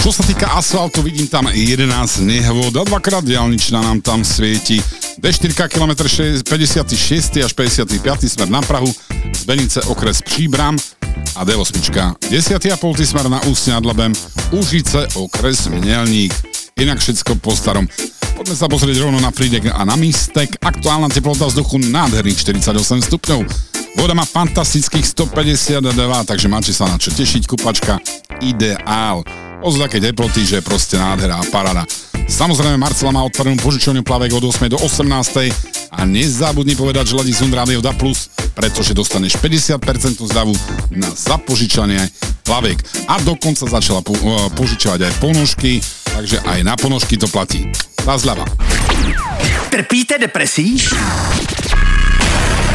Čo sa týka asfaltu, vidím tam 11 nehôd a dvakrát diaľničná nám tam svieti. D4 km 56 až 55 smer na Prahu, z Benice okres Příbram a D8 10,5 smer na Ústí nad Labem, Úžice okres Mělník. Inak všetko po starom. Poďme sa pozrieť rovno na Frýdek a na Místek. Aktuálna teplota vzduchu nádherných 48 stupňov. Voda má fantastických 152, takže máte sa na čo tešiť, kupačka ideál. Od také teploty, že je proste nádhera a paráda. Samozrejme, Marcela má otvorenú požičovňu plaviek od 8 do 18. A nezabudni povedať, že Ladi Sund Rádio dá plus, pretože dostaneš 50% zľavu na zapožičanie plaviek. A dokonca začala požičovať aj ponožky, takže aj na ponožky to platí. Tá zľava. Trpíte depresí?